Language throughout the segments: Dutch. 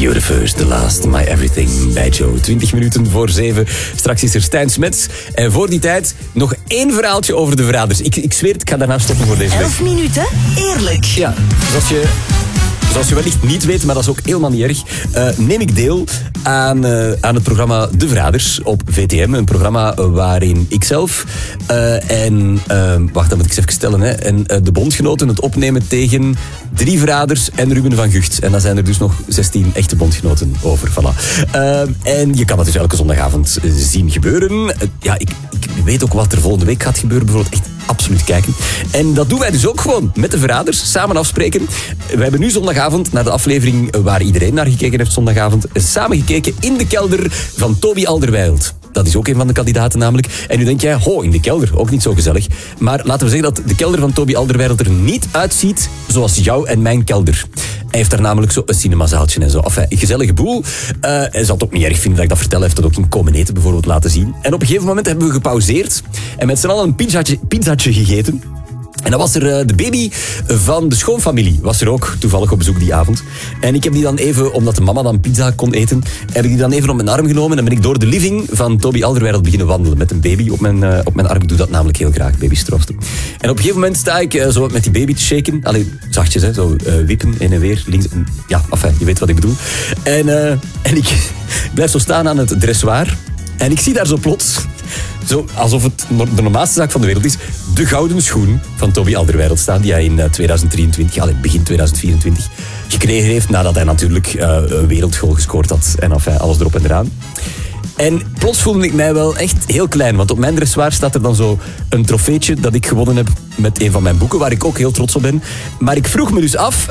You're the first, the last, my everything bij Joe. 20 minuten voor 7. Straks is er Stijn Smets. En voor die tijd nog 1 verhaaltje over de verraders. Ik zweer het, ik ga daarna stoppen voor deze week. 11 minuten, eerlijk. Ja, zoals je wellicht niet weet, maar dat is ook helemaal niet erg, neem ik deel aan het programma De Verraders op VTM. Een programma waarin ikzelf wacht, dat moet ik eens even stellen, hè, en de bondgenoten het opnemen tegen 3 verraders en Ruben van Gucht. En dan zijn er dus nog 16 echte bondgenoten over. Voilà. En je kan dat dus elke zondagavond zien gebeuren. Ik weet ook wat er volgende week gaat gebeuren, bijvoorbeeld echt absoluut kijken. En dat doen wij dus ook gewoon met de verraders, samen afspreken. We hebben nu zondagavond, naar de aflevering waar iedereen naar gekeken heeft zondagavond, samen gekeken in de kelder van Toby Alderweireld. Dat is ook een van de kandidaten namelijk. En nu denk jij, in de kelder, ook niet zo gezellig. Maar laten we zeggen dat de kelder van Toby Alderweireld er niet uitziet zoals jouw en mijn kelder. Hij heeft daar namelijk zo een cinemazaaltje en zo. Enfin, een gezellige boel. Hij zal het ook niet erg vinden dat ik dat vertel. Hij heeft dat ook in Komen Eten bijvoorbeeld laten zien. En op een gegeven moment hebben we gepauzeerd en met z'n allen een pizzatje gegeten. En dan was er de baby van de schoonfamilie. Was er ook toevallig op bezoek die avond. En ik heb die dan even, omdat de mama dan pizza kon eten, heb ik die dan even op mijn arm genomen en ben ik door de living van Toby Alderweireld beginnen wandelen. Met een baby op mijn arm. Ik doe dat namelijk heel graag, baby's troosten. En op een gegeven moment sta ik zo met die baby te shaken. Allee, zachtjes, hè, zo wippen, heen en weer, links. Ja, enfin, je weet wat ik bedoel. En ik blijf zo staan aan het dressoir. En ik zie daar zo plots, zo alsof het de normaalste zaak van de wereld is, de gouden schoen van Toby Alderweireld staan, die hij in 2023, begin 2024, gekregen heeft, nadat hij natuurlijk een wereldgoal gescoord had en alles erop en eraan. En plots voelde ik mij wel echt heel klein, want op mijn dressoir staat er dan zo een trofeetje dat ik gewonnen heb met een van mijn boeken, waar ik ook heel trots op ben. Maar ik vroeg me dus af...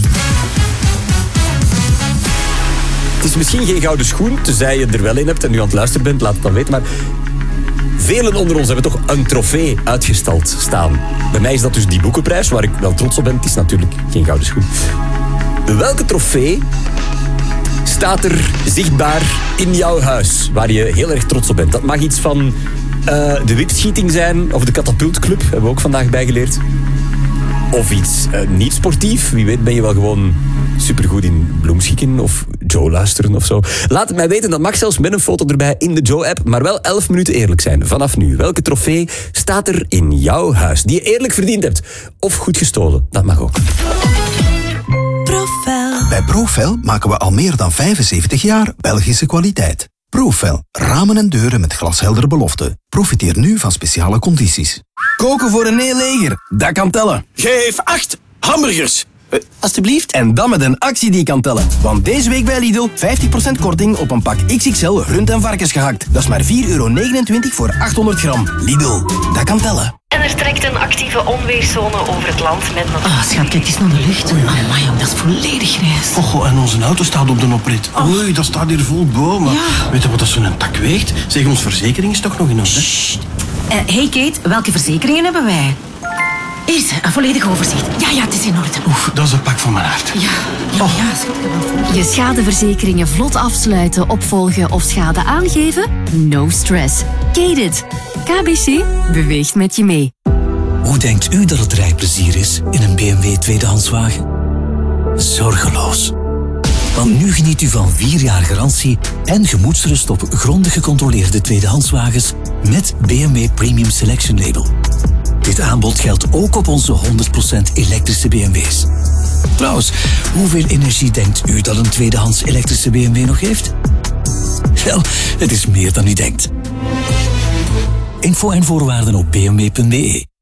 Het is misschien geen gouden schoen, tenzij je er wel een hebt en nu aan het luisteren bent, laat het dan weten. Maar velen onder ons hebben toch een trofee uitgestald staan. Bij mij is dat dus die boekenprijs, waar ik wel trots op ben. Het is natuurlijk geen gouden schoen. Welke trofee staat er zichtbaar in jouw huis, waar je heel erg trots op bent? Dat mag iets van de wipschieting zijn, of de katapultclub, hebben we ook vandaag bijgeleerd. Of iets niet sportief. Wie weet ben je wel gewoon supergoed in bloemschikken of Joe luisteren of zo. Laat het mij weten, dat mag zelfs met een foto erbij in de Joe-app. Maar wel 11 minuten eerlijk zijn. Vanaf nu, welke trofee staat er in jouw huis die je eerlijk verdiend hebt? Of goed gestolen, dat mag ook. Profel. Bij Profel maken we al meer dan 75 jaar Belgische kwaliteit. Profel, ramen en deuren met glasheldere beloften. Profiteer nu van speciale condities. Koken voor een heel leger, dat kan tellen. Geef 8 hamburgers. Alsjeblieft. En dan met een actie die kan tellen. Want deze week bij Lidl 50% korting op een pak XXL rund- en varkensgehakt. Dat is maar €4,29 voor 800 gram. Lidl, dat kan tellen. En er trekt een actieve onweerszone over het land met nog... Schat, kijk eens naar de lucht. Amai, jong, dat is volledig grijs. En onze auto staat op de oprit. Oei, dat staat hier vol bomen. Ja. Weet je wat dat zo'n tak weegt? Zeg, ons verzekering is toch nog in orde? Hey Kate, welke verzekeringen hebben wij? Hier, een volledig overzicht. Ja, het is in orde. Oef, dat is een pak van mijn hart. Ja, schat, ik heb wel. Je schadeverzekeringen vlot afsluiten, opvolgen of schade aangeven? No stress. Kate-it. KBC beweegt met je mee. Hoe denkt u dat het rijplezier is in een BMW tweedehandswagen? Zorgeloos. Want nu geniet u van 4 jaar garantie en gemoedsrust op grondig gecontroleerde tweedehandswagens met BMW Premium Selection Label. Dit aanbod geldt ook op onze 100% elektrische BMW's. Trouwens, hoeveel energie denkt u dat een tweedehands elektrische BMW nog heeft? Wel, het is meer dan u denkt. Info en voorwaarden op bmw.be.